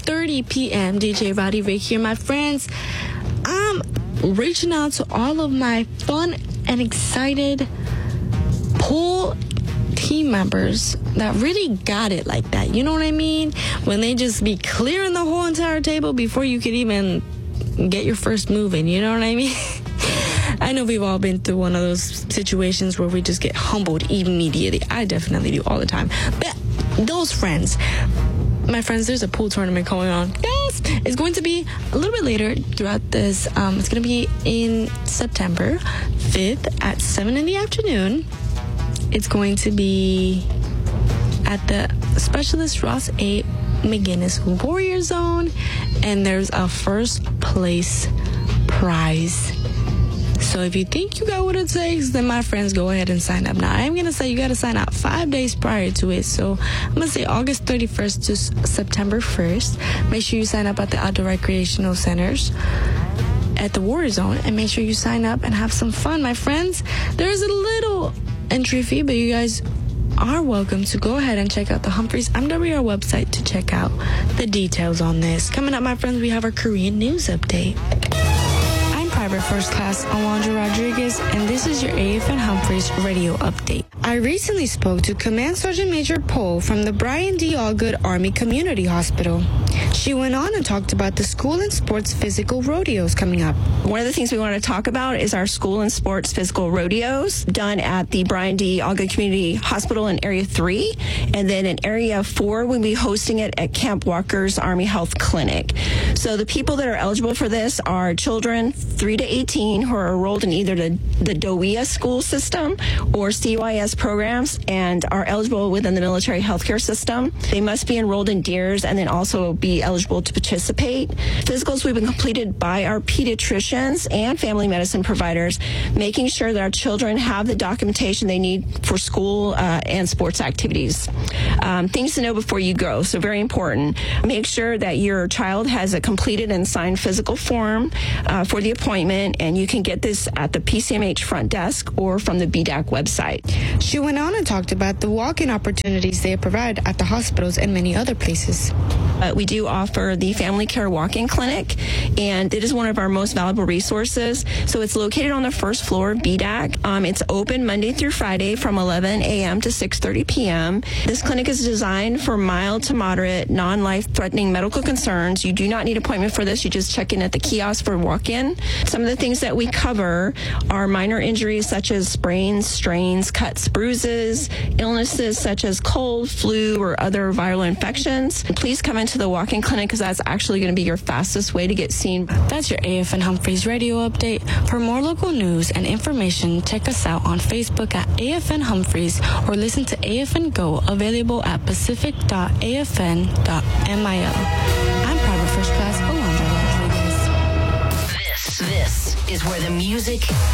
6:30 p.m. DJ Roddy Ray here, my friends. I'm reaching out to all of my fun and excited pool team members that really got it like that. You know what I mean? When they just be clearing the whole entire table before you could even get your first move in. You know what I mean? I know we've all been through one of those situations where we just get humbled immediately. I definitely do all the time. But those friends, my friends, there's a pool tournament going on. Yes! It's going to be a little bit later throughout this. It's going to be in September 5th at 7 in the afternoon. It's going to be at the Specialist Ross A. McGinnis Warrior Zone. And there's a first place prize. So if you think you got what it takes, then my friends, go ahead and sign up. Now, I'm going to say you got to sign up 5 days prior to it. So I'm going to say August 31st to September 1st. Make sure you sign up at the Outdoor Recreational Centers at the Warrior Zone. And make sure you sign up and have some fun, my friends. There's a little entry fee, but you guys are welcome to go ahead and check out the Humphreys MWR website to check out the details on this. Coming up, my friends, we have our Korean news update. Private First Class Alondra Rodriguez, and this is your AFN Humphreys radio update. I recently spoke to Command Sergeant Major Pohl from the Brian D. Allgood Army Community Hospital. She went on and talked about the school and sports physical rodeos coming up. One of the things we want to talk about is our school and sports physical rodeos done at the Brian D. Allgood Community Hospital in Area 3. And then in Area 4, we'll be hosting it at Camp Walker's Army Health Clinic. So the people that are eligible for this are children 3 to 18 who are enrolled in either the DOEA school system or CYS programs and are eligible within the military healthcare system. They must be enrolled in DEERS and then also be eligible to participate. Physicals will be completed by our pediatricians and family medicine providers, making sure that our children have the documentation they need for school and sports activities. Things to know before you go, so very important. Make sure that your child has a completed and signed physical form for the appointment, and you can get this at the PCMH front desk or from the BDAC website. She went on and talked about the walk-in opportunities they provide at the hospitals and many other places. We do offer the Family Care Walk-in Clinic, and it is one of our most valuable resources. So it's located on the first floor of BDAC. It's open Monday through Friday from 11 a.m. to 6:30 p.m. This clinic is designed for mild to moderate, non-life-threatening medical concerns. You do not need an appointment for this. You just check in at the kiosk for walk-in. Some of the things that we cover are minor injuries such as sprains, strains, cuts, bruises, illnesses such as cold, flu, or other viral infections. And please come into the walk-in clinic because that's actually going to be your fastest way to get seen. That's your AFN Humphreys radio update. For more local news and information, check us out on Facebook at AFN Humphreys or listen to AFN Go, available at pacific.afn.mil. I'm Private First Class Alondra Rodriguez. This is where the music